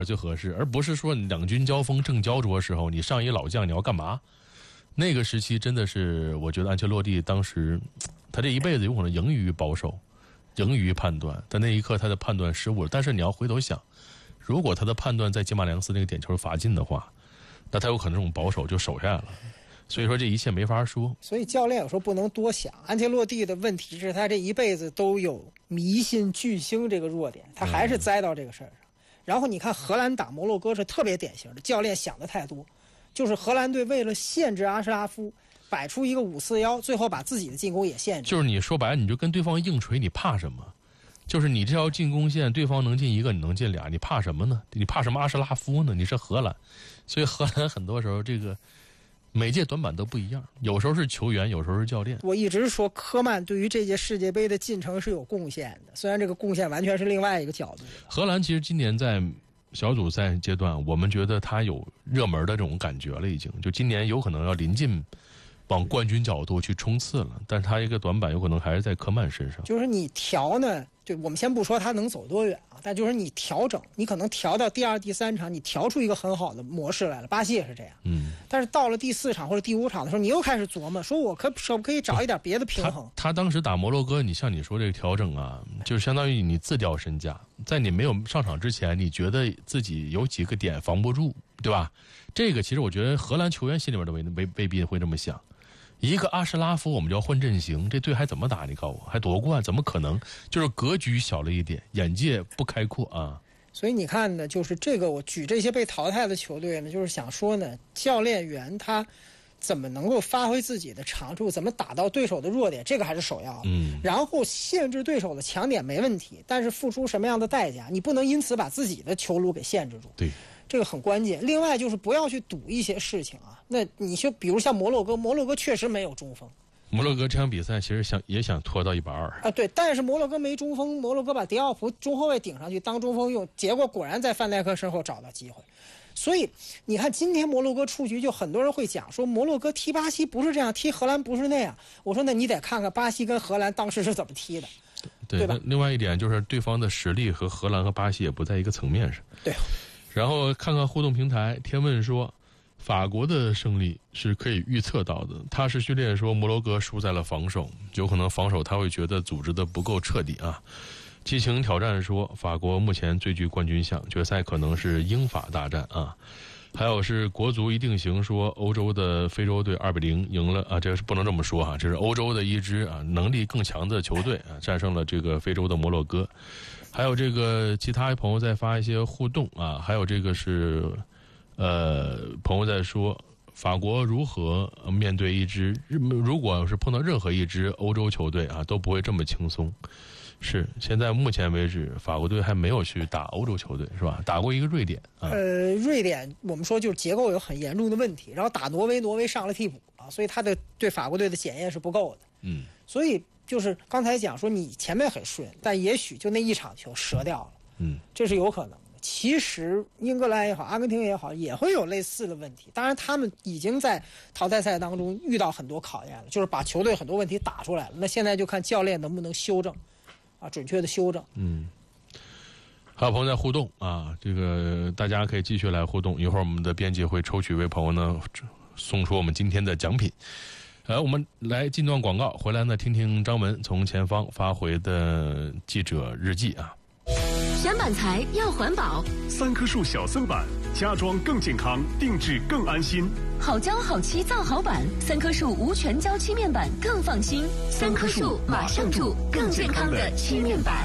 最合适，而不是说两军交锋正焦灼的时候，你上一老将你要干嘛？那个时期真的是，我觉得安切洛蒂当时他这一辈子有可能赢于保守，赢于判断，但那一刻他的判断失误了。但是你要回头想，如果他的判断在金马良斯那个点球罚进的话，那他有可能这种保守就守下来了。所以说这一切没法说。 所以教练有时候不能多想。安切洛蒂的问题是他这一辈子都有迷信巨星这个弱点，他还是栽到这个事儿上。然后你看荷兰打摩洛哥是特别典型的，教练想的太多，就是荷兰队为了限制阿什拉夫，摆出一个5-4-1，最后把自己的进攻也限制。 就是你说白了，你就跟对方硬锤，你怕什么？就是你这条进攻线，对方能进一个，你能进俩，你怕什么呢？你怕什么阿什拉夫呢？你是荷兰，所以荷兰很多时候这个每届短板都不一样，有时候是球员，有时候是教练。 我一直说科曼对于这届世界杯的进程是有贡献的，虽然这个贡献完全是另外一个角度。 荷兰其实今年在小组赛阶段，我们觉得他有热门的这种感觉了，已经就今年有可能要临近往冠军角度去冲刺了，但是他一个短板有可能还是在科曼身上。 就是你调呢，就我们先不说他能走多远啊，但就是你调整，你可能调到第2、第3场，你调出一个很好的模式来了。巴西也是这样，但是到了第4场或者第5场的时候，你又开始琢磨，说我可不可以找一点别的平衡？ 他当时打摩洛哥，你像你说这个调整啊，就是相当于你自掉身价，在你没有上场之前，你觉得自己有几个点防不住，对吧？这个其实我觉得荷兰球员心里面都未必会这么想。一个阿什拉夫，我们就要换阵型，这队还怎么打？你告诉我，还夺冠？怎么可能？就是格局小了一点，眼界不开阔啊。 所以你看呢，就是这个我举这些被淘汰的球队呢，就是想说呢，教练员他怎么能够发挥自己的长处，怎么打到对手的弱点，这个还是首要的。然后限制对手的强点没问题，但是付出什么样的代价，你不能因此把自己的球路给限制住。 对。 这个很关键。另外就是不要去赌一些事情啊。那你就比如像摩洛哥确实没有中锋。 摩洛哥这场比赛其实也想拖到120 啊，对，但是摩洛哥没中锋，摩洛哥把迪奥普中后卫顶上去当中锋用，结果果然在范戴克身后找到机会。所以你看今天摩洛哥出局，就很多人会讲说摩洛哥踢巴西不是这样，踢荷兰不是那样。我说那你得看看巴西跟荷兰当时是怎么踢的，对吧？ 另外一点就是对方的实力和荷兰和巴西也不在一个层面上。 对。 然后看看互动平台，天问说法国的胜利是可以预测到的。踏实训练说摩洛哥输在了防守，有可能防守他会觉得组织的不够彻底啊。激情挑战说法国目前最具冠军相，决赛可能是英法大战啊。还有是国足一定行说欧洲的非洲队2-0赢了啊，这个是不能这么说哈，这是欧洲的一支啊能力更强的球队啊战胜了这个非洲的摩洛哥。还有这个其他朋友在发一些互动啊，还有这个是朋友在说法国如何面对一支，如果是碰到任何一支欧洲球队啊都不会这么轻松。是，现在目前为止法国队还没有去打欧洲球队是吧？打过一个瑞典啊。 瑞典我们说就是结构有很严重的问题，然后打挪威上了替补啊，所以他的对法国队的检验是不够的。所以就是刚才讲说你前面很顺，但也许就那一场球折掉了，这是有可能的。其实英格兰也好，阿根廷也好，也会有类似的问题。当然他们已经在淘汰赛当中遇到很多考验了，就是把球队很多问题打出来了。那现在就看教练能不能修正啊，准确的修正。 还有朋友在互动啊，这个大家可以继续来互动，一会儿我们的编辑会抽取一位朋友呢送出我们今天的奖品。我们来进段广告，回来呢听听张文从前方发回的记者日记啊。 选板材要环保 ，3棵树小色板，家装更健康，定制更安心。 好胶好漆造好板，3棵树无全胶漆面板更放心。3棵树马上住更健康的漆面板。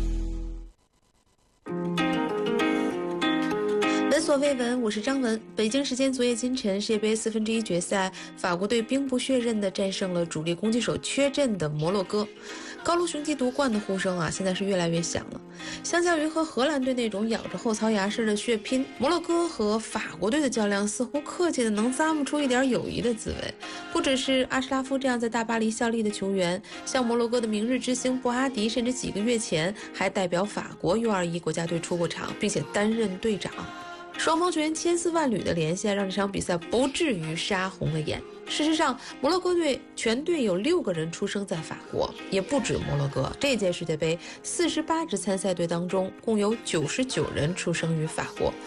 闻所未闻，我是张文。北京时间昨夜今晨，世界杯1/4决赛，法国队兵不血刃地战胜了主力攻击手缺阵的摩洛哥。高卢雄鸡夺冠的呼声啊，现在是越来越响了。相较于和荷兰队那种咬着后槽牙式的血拼，摩洛哥和法国队的较量似乎客气的能咂摸出一点友谊的滋味。不只是阿什拉夫这样在大巴黎效力的球员，像摩洛哥的明日之星布哈迪，甚至几个月前还代表法国U21国家队出过场，并且担任队长。 双方球员千丝万缕的联系让这场比赛不至于杀红了眼。事实上，摩洛哥队全队有6个人出生在法国，也不止摩洛哥。这届世界杯48支参赛队当中，共有99人出生于法国。